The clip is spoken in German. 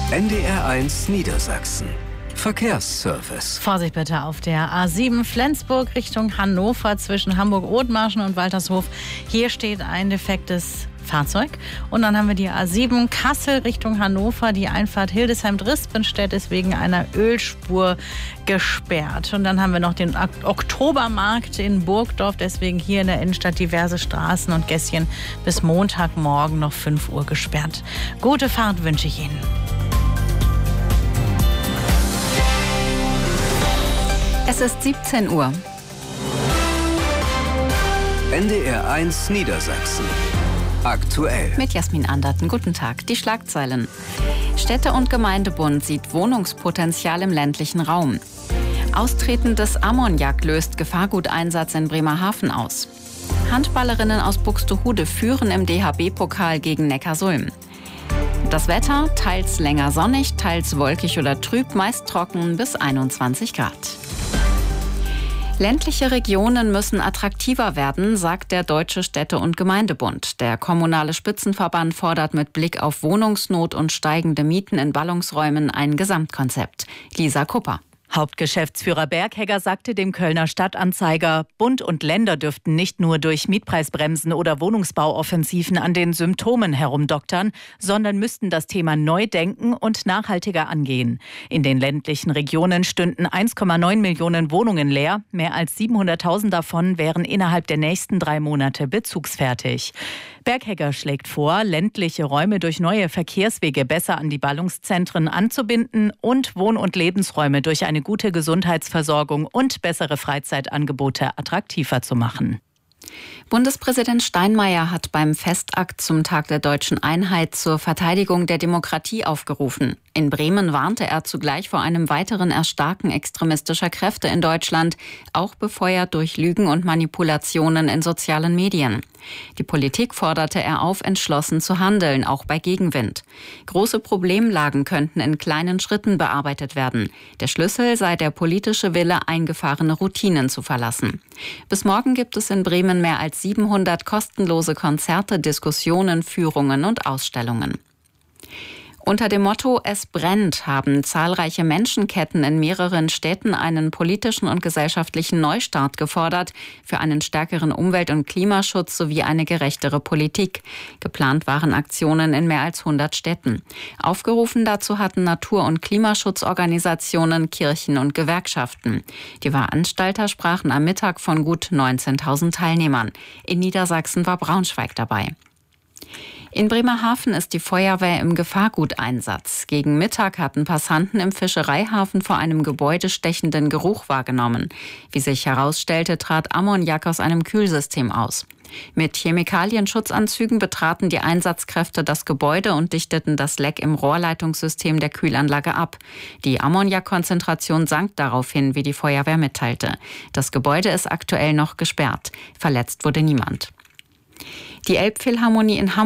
NDR1 Niedersachsen. Verkehrsservice. Vorsicht bitte auf der A7 Flensburg Richtung Hannover zwischen Hamburg-Othmarschen und Waltershof. Hier steht ein defektes Fahrzeug. Und dann haben wir die A7 Kassel Richtung Hannover. Die Einfahrt Hildesheim-Drispenstedt ist wegen einer Ölspur gesperrt. Und dann haben wir noch den Oktobermarkt in Burgdorf. Deswegen hier in der Innenstadt diverse Straßen und Gässchen bis Montagmorgen noch 5 Uhr gesperrt. Gute Fahrt wünsche ich Ihnen. Es ist 17 Uhr. NDR1 Niedersachsen. Aktuell. Mit Jasmin Anderten. Guten Tag. Die Schlagzeilen. Städte- und Gemeindebund sieht Wohnungspotenzial im ländlichen Raum. Austreten des Ammoniak löst Gefahrguteinsatz in Bremerhaven aus. Handballerinnen aus Buxtehude führen im DHB-Pokal gegen Neckarsulm. Das Wetter, teils länger sonnig, teils wolkig oder trüb, meist trocken bis 21 Grad. Ländliche Regionen müssen attraktiver werden, sagt der Deutsche Städte- und Gemeindebund. Der kommunale Spitzenverband fordert mit Blick auf Wohnungsnot und steigende Mieten in Ballungsräumen ein Gesamtkonzept. Lisa Kupper. Hauptgeschäftsführer Berghegger sagte dem Kölner Stadtanzeiger, Bund und Länder dürften nicht nur durch Mietpreisbremsen oder Wohnungsbauoffensiven an den Symptomen herumdoktern, sondern müssten das Thema neu denken und nachhaltiger angehen. In den ländlichen Regionen stünden 1,9 Millionen Wohnungen leer. Mehr als 700.000 davon wären innerhalb der nächsten 3 Monate bezugsfertig. Berghegger schlägt vor, ländliche Räume durch neue Verkehrswege besser an die Ballungszentren anzubinden und Wohn- und Lebensräume durch eine gute Gesundheitsversorgung und bessere Freizeitangebote attraktiver zu machen. Bundespräsident Steinmeier hat beim Festakt zum Tag der Deutschen Einheit zur Verteidigung der Demokratie aufgerufen. In Bremen warnte er zugleich vor einem weiteren Erstarken extremistischer Kräfte in Deutschland, auch befeuert durch Lügen und Manipulationen in sozialen Medien. Die Politik forderte er auf, entschlossen zu handeln, auch bei Gegenwind. Große Problemlagen könnten in kleinen Schritten bearbeitet werden. Der Schlüssel sei der politische Wille, eingefahrene Routinen zu verlassen. Bis morgen gibt es in Bremen mehr als 700 kostenlose Konzerte, Diskussionen, Führungen und Ausstellungen. Unter dem Motto "Es brennt" haben zahlreiche Menschenketten in mehreren Städten einen politischen und gesellschaftlichen Neustart gefordert für einen stärkeren Umwelt- und Klimaschutz sowie eine gerechtere Politik. Geplant waren Aktionen in mehr als 100 Städten. Aufgerufen dazu hatten Natur- und Klimaschutzorganisationen, Kirchen und Gewerkschaften. Die Veranstalter sprachen am Mittag von gut 19.000 Teilnehmern. In Niedersachsen war Braunschweig dabei. In Bremerhaven ist die Feuerwehr im Gefahrguteinsatz. Gegen Mittag hatten Passanten im Fischereihafen vor einem Gebäude stechenden Geruch wahrgenommen. Wie sich herausstellte, trat Ammoniak aus einem Kühlsystem aus. Mit Chemikalienschutzanzügen betraten die Einsatzkräfte das Gebäude und dichteten das Leck im Rohrleitungssystem der Kühlanlage ab. Die Ammoniakkonzentration sank daraufhin, wie die Feuerwehr mitteilte. Das Gebäude ist aktuell noch gesperrt. Verletzt wurde niemand. Die Elbphilharmonie in Hamburg